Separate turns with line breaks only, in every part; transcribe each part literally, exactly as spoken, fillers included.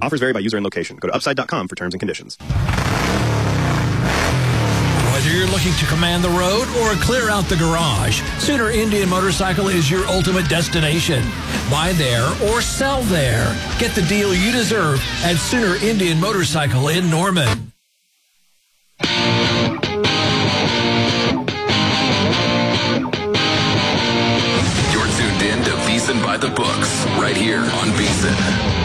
Offers vary by user and location. Go to upside dot com for terms and conditions.
Whether you're looking to command the road or clear out the garage, Sooner Indian Motorcycle is your ultimate destination. Buy there or sell there. Get the deal you deserve at Sooner Indian Motorcycle in Norman.
You're tuned in to VSiN by the Books, right here on VSiN.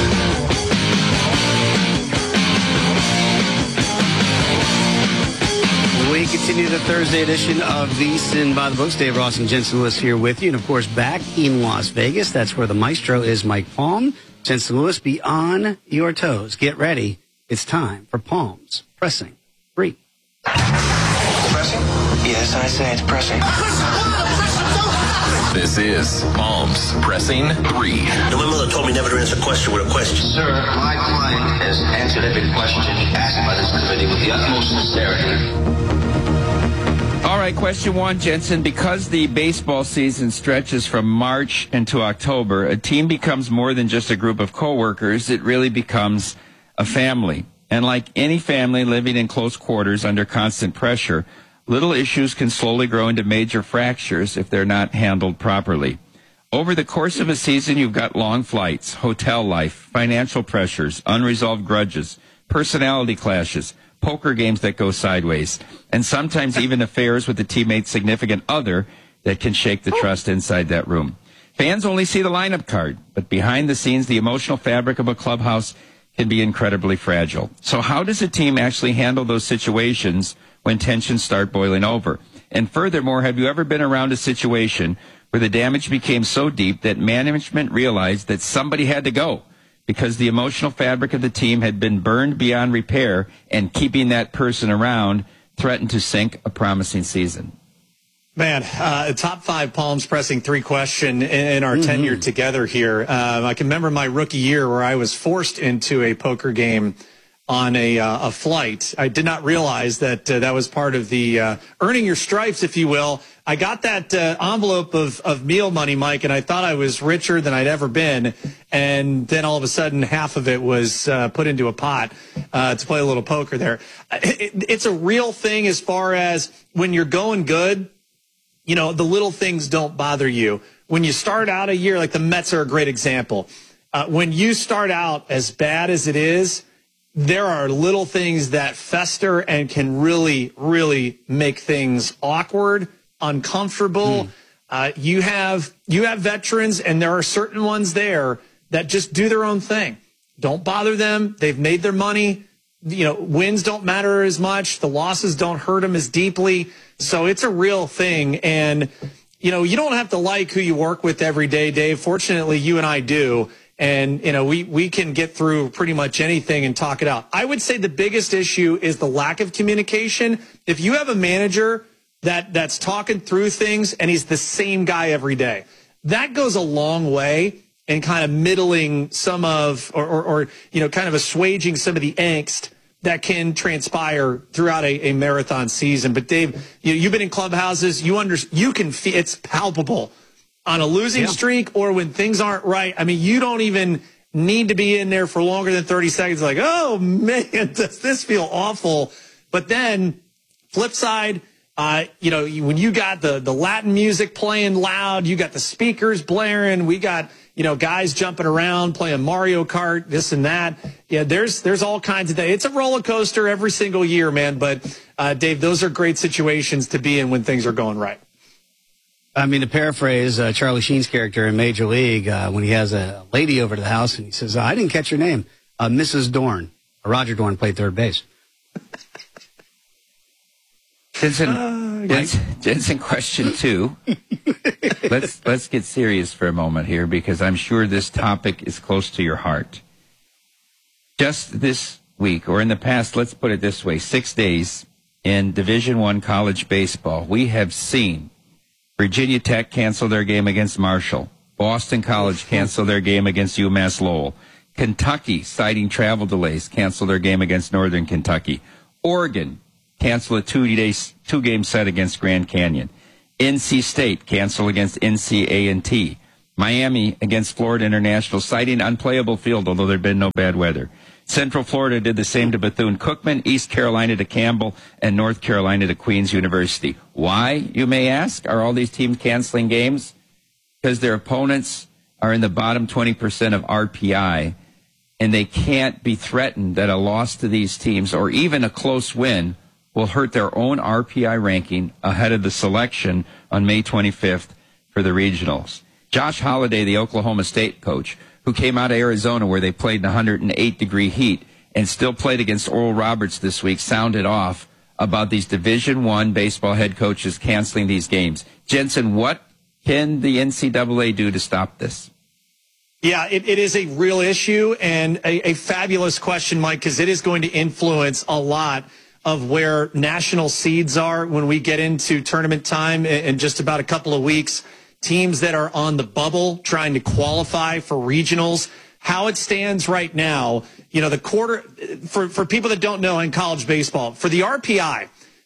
We continue the Thursday edition of VSiN by the Books. Dave Ross and Jensen Lewis here with you. And, of course, back in Las Vegas. That's where the maestro is, Mike Palm. Jensen Lewis, be on your toes. Get ready. It's time for Palms Pressing Three.
Pressing? Yes, I say it's pressing.
This is Palms Pressing Three.
My mother told me never to answer a question with a question.
Sir, my client has answered every question asked by this committee with the utmost sincerity.
All right, question one, Jensen. Because the baseball season stretches from March into October, a team becomes more than just a group of coworkers. It really becomes a family. And like any family living in close quarters under constant pressure, little issues can slowly grow into major fractures if they're not handled properly. Over the course of a season, you've got long flights, hotel life, financial pressures, unresolved grudges, personality clashes, poker games that go sideways, and sometimes even affairs with a teammate's significant other that can shake the trust inside that room. Fans only see the lineup card, but behind the scenes, the emotional fabric of a clubhouse can be incredibly fragile. So how does a team actually handle those situations when tensions start boiling over? And furthermore, have you ever been around a situation where the damage became so deep that management realized that somebody had to go because the emotional fabric of the team had been burned beyond repair, and keeping that person around threatened to sink a promising season?
Man, uh, top five Palms Pressing Three question in, in our mm-hmm. tenure together here. Um, I can remember my rookie year where I was forced into a poker game on a, uh, a flight. I did not realize that uh, that was part of the uh, earning your stripes, if you will. I got that uh, envelope of, of meal money, Mike, and I thought I was richer than I'd ever been. And then all of a sudden, half of it was uh, put into a pot uh, to play a little poker there. It, it's a real thing as far as when you're going good, you know, the little things don't bother you. When you start out a year, like the Mets are a great example. Uh, when you start out as bad as it is, there are little things that fester and can really, really make things awkward, uncomfortable. Mm. Uh, you have you have veterans, and there are certain ones there that just do their own thing. Don't bother them. They've made their money. You know, wins don't matter as much. The losses don't hurt them as deeply. So it's a real thing. And, you know, you don't have to like who you work with every day, Dave. Fortunately, you and I do. And, you know, we, we can get through pretty much anything and talk it out. I would say the biggest issue is the lack of communication. If you have a manager that that's talking through things and he's the same guy every day, that goes a long way in kind of middling some of, or, or, or you know, kind of assuaging some of the angst that can transpire throughout a, a marathon season. But Dave, you, you've been in clubhouses. You under, you can feel it's palpable on a losing yeah. streak or when things aren't right. I mean, you don't even need to be in there for longer than thirty seconds. Like, oh man, does this feel awful? But then flip side, uh, you know, when you got the, the Latin music playing loud, you got the speakers blaring, we got, you know, guys jumping around, playing Mario Kart, this and that. Yeah, there's there's all kinds of things. It's a roller coaster every single year, man. But, uh, Dave, those are great situations to be in when things are going right.
I mean, to paraphrase uh, Charlie Sheen's character in Major League, uh, when he has a lady over to the house and he says, I didn't catch your name, uh, Missus Dorn. Roger Dorn played third base.
Jensen, uh, Jensen, Jensen, question two. let's let's get serious for a moment here, because I'm sure this topic is close to your heart. Just this week, or in the past, let's put it this way, six days in Division One college baseball, we have seen Virginia Tech cancel their game against Marshall, Boston College cancel their game against UMass Lowell, Kentucky, citing travel delays, cancel their game against Northern Kentucky, Oregon cancel a two-day, two-game set against Grand Canyon, N C State cancel against N C A and T, Miami against Florida International, citing unplayable field, although there had been no bad weather. Central Florida did the same to Bethune-Cookman, East Carolina to Campbell, and North Carolina to Queens University. Why, you may ask, are all these teams canceling games? Because their opponents are in the bottom twenty percent of R P I, and they can't be threatened that a loss to these teams or even a close win will hurt their own R P I ranking ahead of the selection on May twenty-fifth for the regionals. Josh Holliday, the Oklahoma State coach, who came out of Arizona where they played in one hundred eight degree heat and still played against Oral Roberts this week, sounded off about these Division One baseball head coaches canceling these games. Jensen, what can the N C double A do to stop this?
Yeah, it, it is a real issue and a, a fabulous question, Mike, because it is going to influence a lot of where national seeds are when we get into tournament time in, in just about a couple of weeks. Teams that are on the bubble trying to qualify for regionals. How it stands right now, you know, the quarter, for, for people that don't know in college baseball, for the R P I,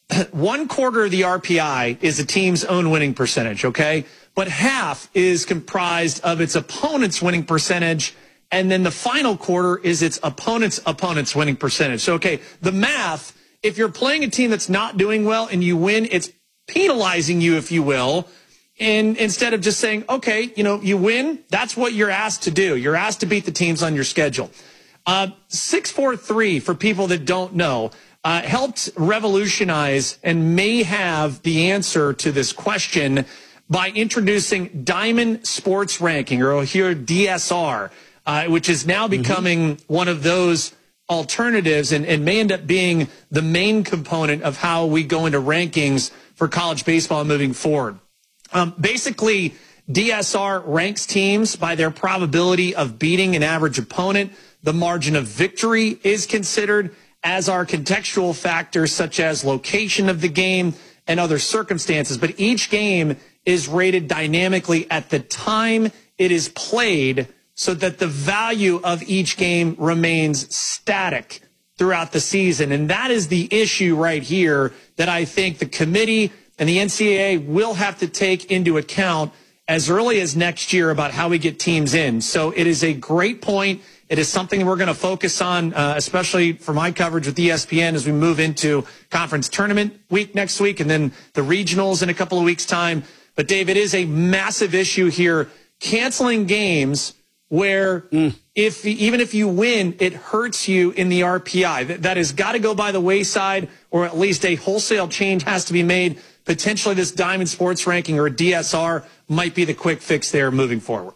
one quarter of the R P I is a team's own winning percentage, okay? But half is comprised of its opponent's winning percentage, and then the final quarter is its opponent's opponent's winning percentage. So, okay, the math, if you're playing a team that's not doing well and you win, it's penalizing you, if you will. And instead of just saying, okay, you know, you win, that's what you're asked to do. You're asked to beat the teams on your schedule. Uh, six four three, for people that don't know, uh, helped revolutionize and may have the answer to this question by introducing Diamond Sports Ranking, or here D S R, uh, which is now becoming mm-hmm. one of those alternatives and, and may end up being the main component of how we go into rankings for college baseball moving forward. Um, basically, D S R ranks teams by their probability of beating an average opponent. The margin of victory is considered, as are contextual factors such as location of the game and other circumstances. But each game is rated dynamically at the time it is played so that the value of each game remains static throughout the season. And that is the issue right here that I think the committee and the N C double A will have to take into account as early as next year about how we get teams in. So it is a great point. It is something we're going to focus on, uh, especially for my coverage with E S P N as we move into conference tournament week next week and then the regionals in a couple of weeks' time. But, Dave, it is a massive issue here. Canceling games where mm. if even if you win, it hurts you in the R P I. That, that has got to go by the wayside, or at least a wholesale change has to be made. Potentially this Diamond Sports Ranking or a D S R might be the quick fix there moving forward.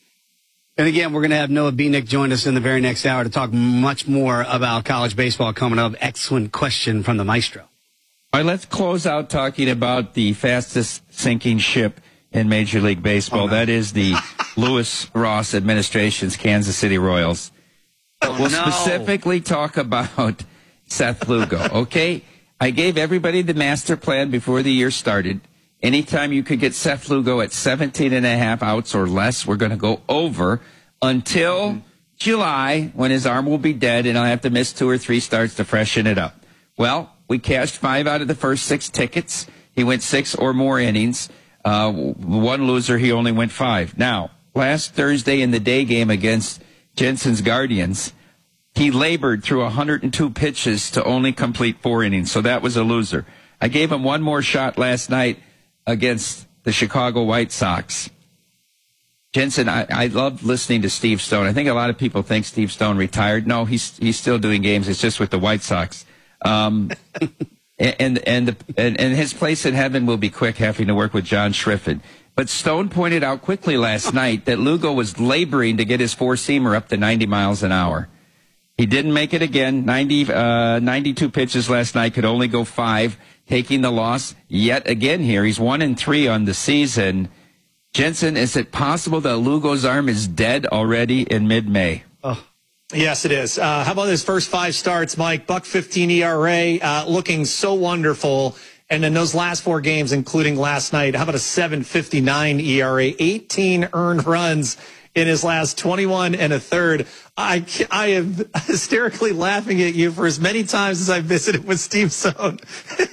And again, we're going to have Noah Beanick join us in the very next hour to talk much more about college baseball coming up. Excellent question from the Maestro.
All right, let's close out talking about the fastest sinking ship in Major League Baseball. Oh, no. That is the Lewis Ross administration's Kansas City Royals.
Oh,
we'll
no.
specifically talk about Seth Lugo, okay? I gave everybody the master plan before the year started. Anytime you could get Seth Lugo at seventeen and a half outs or less, we're going to go over until mm-hmm. July, when his arm will be dead and I'll have to miss two or three starts to freshen it up. Well, we cashed five out of the first six tickets. He went six or more innings. Uh, one loser, he only went five. Now, last Thursday in the day game against Jensen's Guardians, he labored through one hundred two pitches to only complete four innings, so that was a loser. I gave him one more shot last night against the Chicago White Sox. Jensen, I, I love listening to Steve Stone. I think a lot of people think Steve Stone retired. No, he's he's still doing games. It's just with the White Sox. Um, and and, the, and and his place in heaven will be quick, having to work with John Schriffen. But Stone pointed out quickly last night that Lugo was laboring to get his four-seamer up to ninety miles an hour. He didn't make it again. ninety, uh, ninety-two pitches last night, could only go five, taking the loss yet again here. He's one and three on the season. Jensen, is it possible that Lugo's arm is dead already in mid-May?
Oh. Yes, it is. Uh, how about his first five starts, Mike? Buck fifteen E R A, uh, looking so wonderful. And then those last four games, including last night, how about a seven fifty-nine E R A, eighteen earned runs in his last twenty-one and a third. I, I am hysterically laughing at you for as many times as I visited with Steve Stone.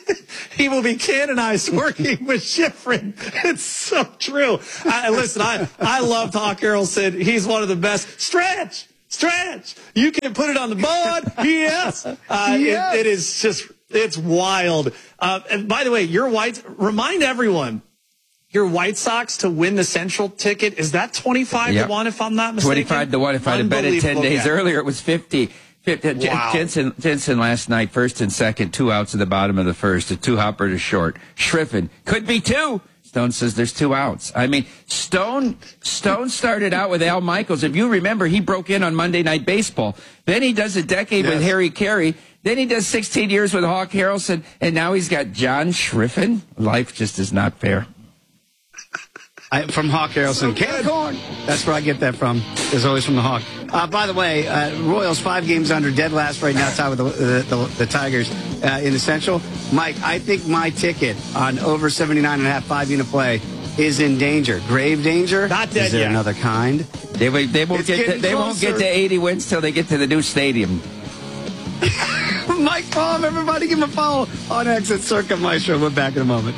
he will be canonized working with Schifrin. It's so true. I, listen, I, I love Hawk Harrelson. He's one of the best. Stretch! Stretch! You can put it on the board. Yes. Uh,
yes.
It, it is just, it's wild. Uh, and by the way, your White, remind everyone, your White Sox to win the Central ticket, is that twenty-five
Yep.
to one if I'm not mistaken?
twenty-five to one. If I'd have bet it ten days
yeah.
earlier, it was fifty. fifty.
Wow.
Jensen, Jensen last night, first and second, two outs at the bottom of the first, a two-hopper to short. Schriffen, could be two. Stone says there's two outs. I mean, Stone Stone started out with Al Michaels. If you remember, he broke in on Monday Night Baseball. Then he does a decade
Yes.
with Harry Carey. Then he does sixteen years with Hawk Harrelson. And now he's got John Schriffen. Life just is not fair.
I, from Hawk Harrelson. Can of corn. That's where I get that from. It's always from the Hawk. Uh, by the way, uh, Royals five games under, dead last right now, tied with the, the, the, the Tigers uh, in the Central. Mike, I think my ticket on over seventy-nine and a half five-unit play is in danger. Grave danger?
Not dead
Is there
yet.
another kind?
They, won't- they won't
It's
get to,
getting
they won't get
closer.
to eighty wins till they get to the new stadium.
Mike Palm, everybody give him a follow on X at Circa Maestro. We're back in a moment.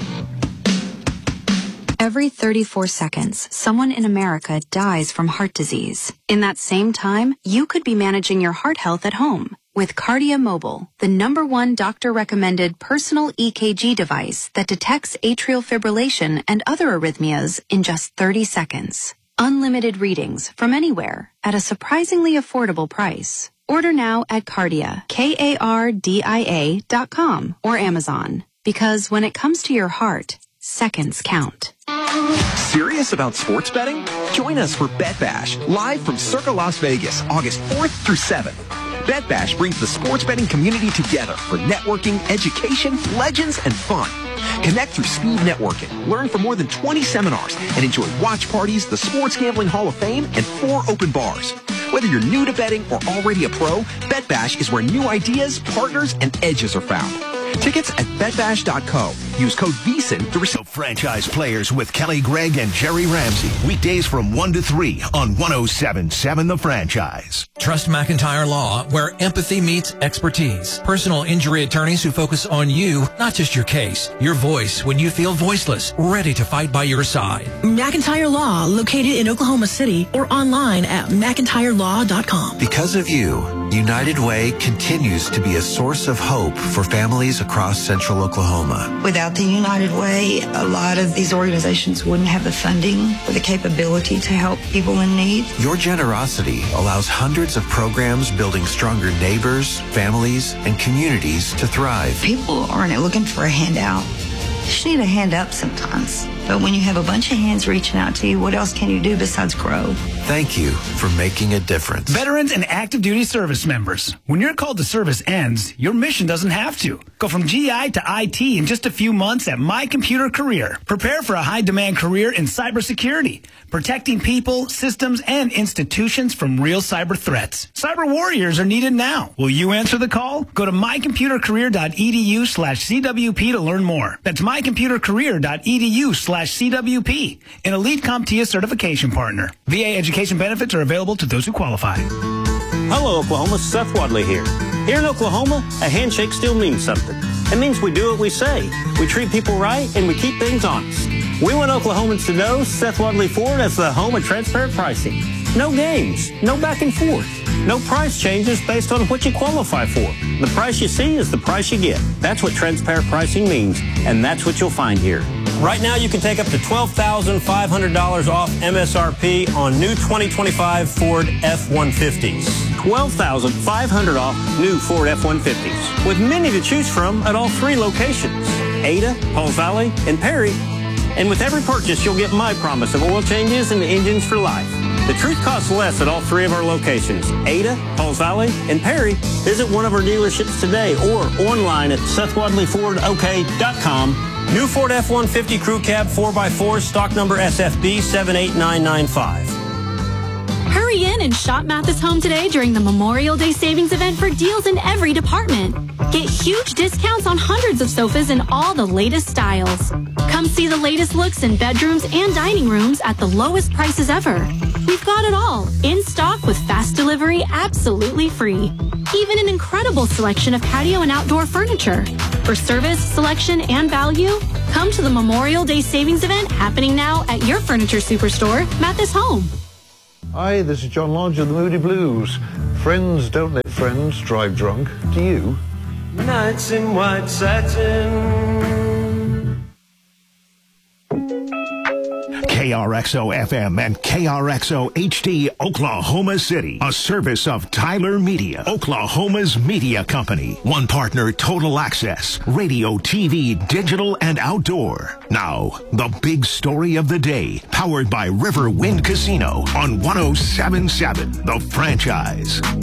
Every thirty-four seconds, someone in America dies from heart disease. In that same time, you could be managing your heart health at home with Cardia Mobile, the number one doctor-recommended personal E K G device that detects atrial fibrillation and other arrhythmias in just thirty seconds. Unlimited readings from anywhere at a surprisingly affordable price. Order now at Cardia, K A R D I A dot com or Amazon. Because when it comes to your heart, seconds count.
Serious about sports betting? Join us for Bet Bash, live from Circa Las Vegas, August fourth through seventh. Bet Bash brings the sports betting community together for networking, education, legends, and fun. Connect through speed networking, learn from more than twenty seminars, and enjoy watch parties, the Sports Gambling Hall of Fame, and four open bars. Whether you're new to betting or already a pro, Bet Bash is where new ideas, partners, and edges are found. Tickets at bet bash dot co. Use code VEASAN to receive.
Franchise Players with Kelly Gregg and Jerry Ramsey. Weekdays from one to three on one oh seven point seven The Franchise.
Trust McIntyre Law, where empathy meets expertise. Personal injury attorneys who focus on you, not just your case. Your voice when you feel voiceless, ready to fight by your side.
McIntyre Law, located in Oklahoma City or online at mcintyre law dot com.
Because of you, United Way continues to be a source of hope for families across central Oklahoma.
Without the United Way, a lot of these organizations wouldn't have the funding or the capability to help people in need.
Your generosity allows hundreds of programs building stronger neighbors, families, and communities to thrive.
People aren't looking for a handout. You just need a hand up sometimes. But when you have a bunch of hands reaching out to you, what else can you do besides grow?
Thank you for making a difference.
Veterans and active duty service members. When your call to service ends, your mission doesn't have to. Go from G I to I T in just a few months at My Computer Career. Prepare for a high-demand career in cybersecurity, protecting people, systems, and institutions from real cyber threats. Cyber warriors are needed now. Will you answer the call? Go to my computer career dot e d u slash c w p to learn more. That's my computer career dot e d u slash c w p, an Elite CompTIA certification partner. V A education benefits are available to those who qualify.
Hello, Oklahoma. Seth Wadley here. Here in Oklahoma, a handshake still means something. It means we do what we say. We treat people right, and we keep things honest. We want Oklahomans to know Seth Wadley Ford as the home of transparent pricing. No games, no back and forth. No price changes based on what you qualify for. The price you see is the price you get. That's what transparent pricing means, and that's what you'll find here. Right now, you can take up to twelve thousand five hundred dollars off M S R P on new twenty twenty-five Ford F one fifties. twelve thousand five hundred dollars off new Ford F one fifties, with many to choose from at all three locations, Ada, Pauls Valley, and Perry. And with every purchase, you'll get my promise of oil changes and engines for life. The truth costs less at all three of our locations, Ada, Pauls Valley, and Perry. Visit one of our dealerships today or online at seth wadley ford o k dot com. New Ford F one fifty Crew Cab four by four, stock number S F B seven eight nine nine five.
Hurry in and shop Mathis Home today during the Memorial Day Savings event for deals in every department. Get huge discounts on hundreds of sofas in all the latest styles. Come see the latest looks in bedrooms and dining rooms at the lowest prices ever. We've got it all, in stock with fast delivery absolutely free. Even an incredible selection of patio and outdoor furniture. For service, selection, and value, come to the Memorial Day savings event happening now at your furniture superstore, Mathis Home.
Hi, this is John Lodge of the Moody Blues. Friends don't let friends drive drunk. Do you?
Nights in white satin.
K R X O F M and K R X O H D Oklahoma City, a service of Tyler Media, Oklahoma's media company. One partner, Total Access, radio, T V, digital, and outdoor. Now, the big story of the day, powered by River Wind Casino on one oh seven point seven, The Franchise.